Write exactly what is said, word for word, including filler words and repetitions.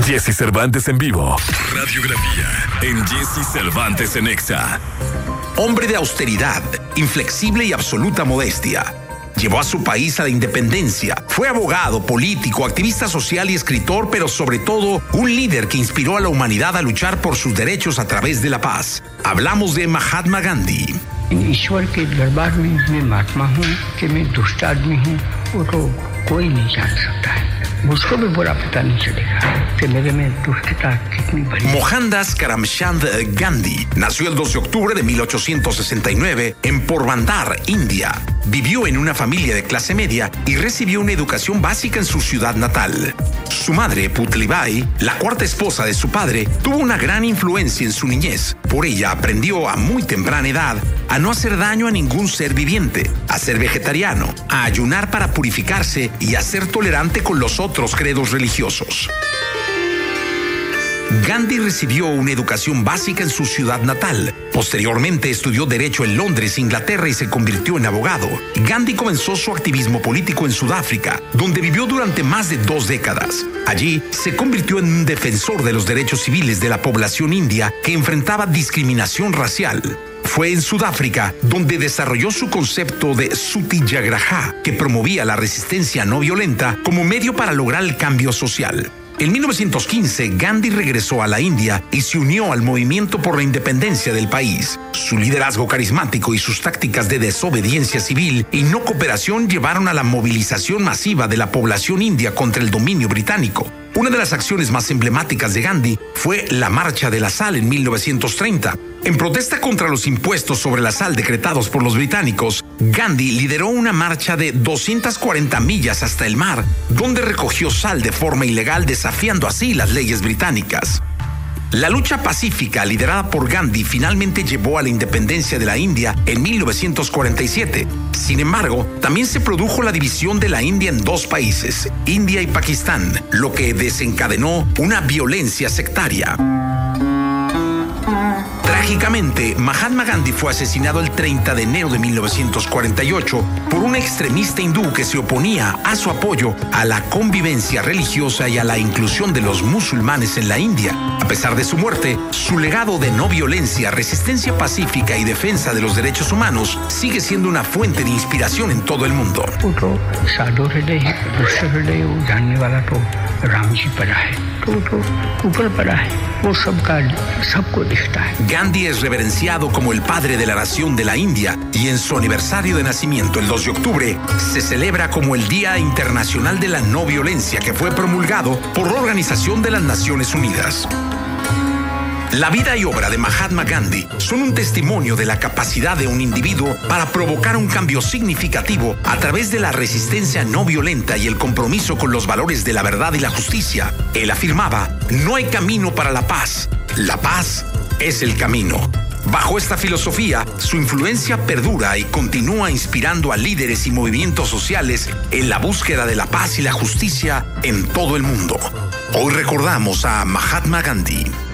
Jesse Cervantes en vivo. Radiografía en Jesse Cervantes en Exa. Hombre de austeridad, inflexible y absoluta modestia. Llevó a su país a la independencia. Fue abogado, político, activista social y escritor, pero sobre todo un líder que inspiró a la humanidad a luchar por sus derechos a través de la paz. Hablamos de Mahatma Gandhi. ईश्वर के दरबार में मैं महात्मा हूँ कि मैं दुष्ट आदमी हूँ वो तो कोई नहीं जान सकता है मुझको भी बुरा पता नहीं चलेगा कि मेरे में दुष्टता कितनी बड़ी। Mohandas Karamchand Gandhi nació el dos de octubre de mil ochocientos sesenta y nueve en Porbandar, India. Vivió en una familia de clase media y recibió una educación básica en su ciudad natal. Su madre, Putlibai, la cuarta esposa de su padre, tuvo una gran influencia en su niñez. Por ella aprendió a muy temprana edad a no hacer daño a ningún ser viviente, a ser vegetariano, a ayunar para purificarse y a ser tolerante con los otros credos religiosos. Gandhi recibió una educación básica en su ciudad natal. Posteriormente estudió Derecho en Londres, Inglaterra y se convirtió en abogado. Gandhi comenzó su activismo político en Sudáfrica, donde vivió durante más de dos décadas. Allí se convirtió en un defensor de los derechos civiles de la población india que enfrentaba discriminación racial. Fue en Sudáfrica donde desarrolló su concepto de Satyagraha, que promovía la resistencia no violenta como medio para lograr el cambio social. En mil novecientos quince, Gandhi regresó a la India y se unió al movimiento por la independencia del país. Su liderazgo carismático y sus tácticas de desobediencia civil y no cooperación llevaron a la movilización masiva de la población india contra el dominio británico. Una de las acciones más emblemáticas de Gandhi fue la Marcha de la Sal en mil novecientos treinta. En protesta contra los impuestos sobre la sal decretados por los británicos, Gandhi lideró una marcha de doscientas cuarenta millas hasta el mar, donde recogió sal de forma ilegal, desafiando así las leyes británicas. La lucha pacífica liderada por Gandhi finalmente llevó a la independencia de la India en mil novecientos cuarenta y siete. Sin embargo, también se produjo la división de la India en dos países, India y Pakistán, lo que desencadenó una violencia sectaria. Trágicamente, Mahatma Gandhi fue asesinado el treinta de enero de mil novecientos cuarenta y ocho por un extremista hindú que se oponía a su apoyo a la convivencia religiosa y a la inclusión de los musulmanes en la India. A pesar de su muerte, su legado de no violencia, resistencia pacífica y defensa de los derechos humanos sigue siendo una fuente de inspiración en todo el mundo. Gandhi es reverenciado como el padre de la nación de la India y en su aniversario de nacimiento, el dos de octubre, se celebra como el Día Internacional de la No Violencia, que fue promulgado por la Organización de las Naciones Unidas. La vida y obra de Mahatma Gandhi son un testimonio de la capacidad de un individuo para provocar un cambio significativo a través de la resistencia no violenta y el compromiso con los valores de la verdad y la justicia. Él afirmaba: no hay camino para la paz, la paz es el camino. Bajo esta filosofía, su influencia perdura y continúa inspirando a líderes y movimientos sociales en la búsqueda de la paz y la justicia en todo el mundo. Hoy recordamos a Mahatma Gandhi.